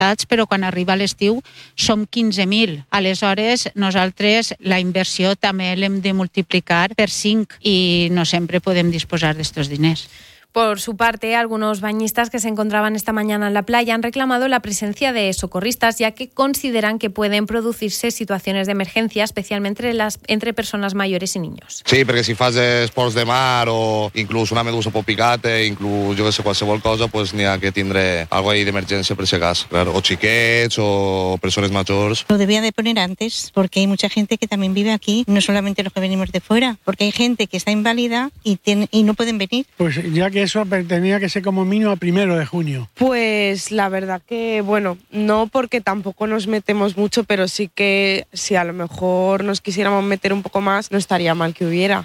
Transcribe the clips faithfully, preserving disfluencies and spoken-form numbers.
però quan arriba l'estiu som quinze mil. Aleshores, nosaltres la inversió també l'hem de multiplicar per cinc i no sempre podem disposar d'estos diners. Por su parte, algunos bañistas que se encontraban esta mañana en la playa han reclamado la presencia de socorristas, ya que consideran que pueden producirse situaciones de emergencia, especialmente entre, las, entre personas mayores y niños. Sí, perquè si fas esports de mar o inclús una medusa pot picar-te, inclús jo que sé, qualsevol cosa, pues n'hi ha que tindre algo ahí d'emergència per si cas, claro. O xiquets o personas mayores. Lo debía de poner antes, porque hay mucha gente que también vive aquí, no solamente los que venimos de fuera, porque hay gente que está inválida y, tiene, y no pueden venir. Pues ya que eso tenía que ser como mínimo a primero de junio. Pues la verdad que, bueno, no porque tampoco nos metemos mucho, pero sí que si a lo mejor nos quisiéramos meter un poco más, no estaría mal que hubiera.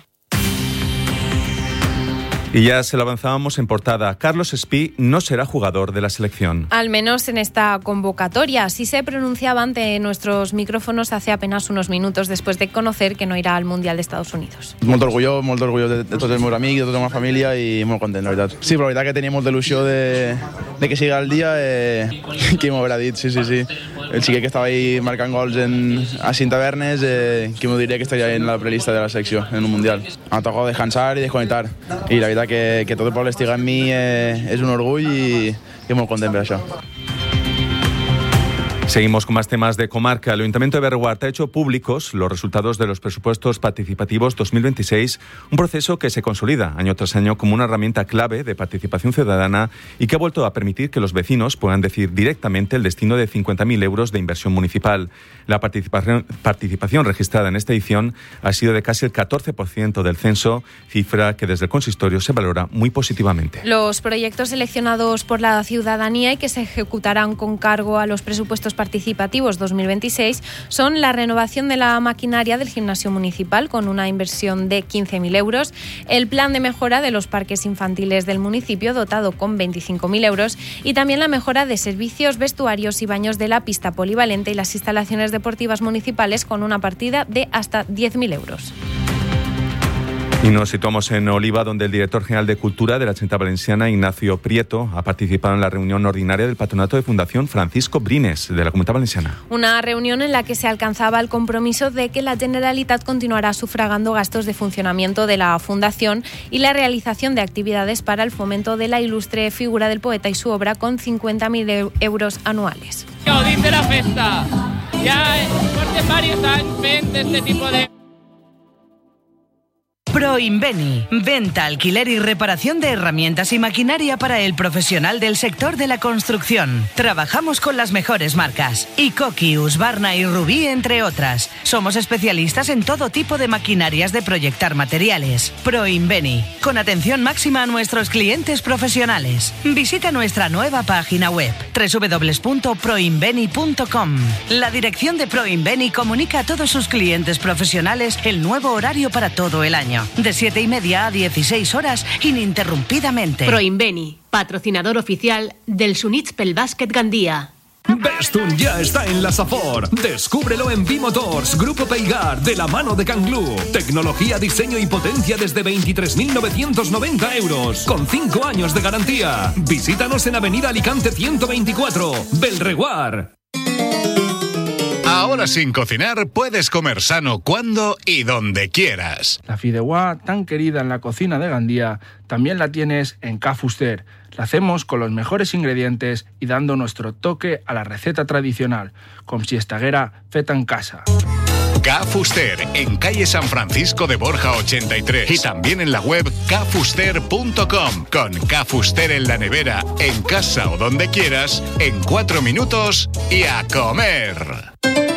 Y ya se lo avanzábamos en portada. Carlos Espí no será jugador de la selección. Al menos en esta convocatoria. Así se pronunciaba ante nuestros micrófonos hace apenas unos minutos después de conocer que no irá al Mundial de Estados Unidos. Molt orgullós, molt orgullós de, de tots els meus amics, de tota la meva família i molt content, la veritat. Sí, però la veritat que tenia molta il·lusió de, de que siga el dia. Eh, qui m'ho haurà dit, sí, sí, sí. El xiquet que estava ahí marcant gols en, a cinc tavernes, eh, qui m'ho diria que estaria en la prelista de la selecció, en un Mundial. M'ha tocat descansar i desconnectar. I la veritat que, que tot el poble estiga en mi eh, és un orgull i, i molt content per això. Seguimos con más temas de comarca. El Ayuntamiento de Berguart ha hecho públicos los resultados de los presupuestos participativos dos mil veintiséis, un proceso que se consolida año tras año como una herramienta clave de participación ciudadana y que ha vuelto a permitir que los vecinos puedan decidir directamente el destino de cincuenta mil euros de inversión municipal. La participación, participación registrada en esta edición ha sido de casi el catorce por ciento del censo, cifra que desde el consistorio se valora muy positivamente. Los proyectos seleccionados por la ciudadanía y que se ejecutarán con cargo a los presupuestos participativos dos mil veintiséis son la renovación de la maquinaria del gimnasio municipal con una inversión de quince mil euros, el plan de mejora de los parques infantiles del municipio dotado con veinticinco mil euros y también la mejora de servicios, vestuarios y baños de la pista polivalente y las instalaciones deportivas municipales con una partida de hasta diez mil euros. Y nos situamos en Oliva, donde el director general de Cultura de la Generalitat Valenciana, Ignacio Prieto, ha participado en la reunión ordinaria del Patronato de Fundación Francisco Brines, de la Comunitat Valenciana. Una reunión en la que se alcanzaba el compromiso de que la Generalitat continuará sufragando gastos de funcionamiento de la Fundación y la realización de actividades para el fomento de la ilustre figura del poeta y su obra con cincuenta mil euros anuales. Gaudint de la festa. Ya porten varios años fent este tipo de... Proinveni, venta, alquiler y reparación de herramientas y maquinaria para el profesional del sector de la construcción. Trabajamos con las mejores marcas, Icoki, Husqvarna y Rubí, entre otras. Somos especialistas en todo tipo de maquinarias de proyectar materiales. Proinveni, con atención máxima a nuestros clientes profesionales. Visita nuestra nueva página web, doble u doble u doble u punto proinveni punto com. La dirección de Proinveni comunica a todos sus clientes profesionales el nuevo horario para todo el año. De siete y media a dieciséis horas, ininterrumpidamente. Proinveni, patrocinador oficial del Sunits pel Bàsquet Gandía. Bestun ya está en la Safor. Descúbrelo en B-Motors, Grupo Peigar, de la mano de Canglú. Tecnología, diseño y potencia desde veintitrés mil novecientos noventa euros, con cinco años de garantía. Visítanos en Avenida Alicante ciento veinticuatro, Belreguard. Ahora sin cocinar puedes comer sano cuando y donde quieras. La fideuá tan querida en la cocina de Gandía también la tienes en Ca Fuster. La hacemos con los mejores ingredientes y dando nuestro toque a la receta tradicional, como si estaguera feta en casa. Ca Fuster, en calle San Francisco de Borja ochenta y tres y también en la web ca fuster punto com. Con Ca Fuster en la nevera, en casa o donde quieras, en cuatro minutos y a comer.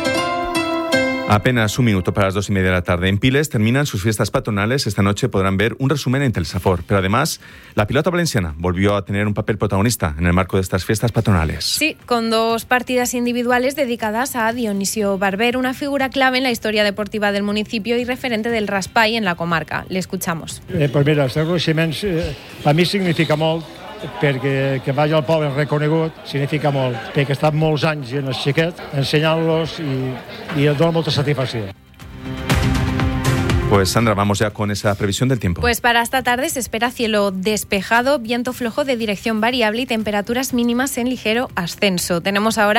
Apenas un minuto para las dos y media de la tarde. En Piles terminan sus fiestas patronales. Esta noche podrán ver un resumen en Telsafor. Pero además, la pilota valenciana volvió a tener un papel protagonista en el marco de estas fiestas patronales. Sí, con dos partidas individuales dedicadas a Dionisio Barber, una figura clave en la historia deportiva del municipio y referente del raspall en la comarca. Le escuchamos. Eh, pues mira, els reconeixements eh, a mi significa molt, perquè que vagi al poble reconegut significa molt, perquè he estat molts anys en el xiquet ensenyant-los i, i et dona molta satisfacció. Pues Sandra, vamos ya con esa previsión del tiempo. Pues para esta tarde se espera cielo despejado, viento flojo de dirección variable y temperaturas mínimas en ligero ascenso. Tenemos ahora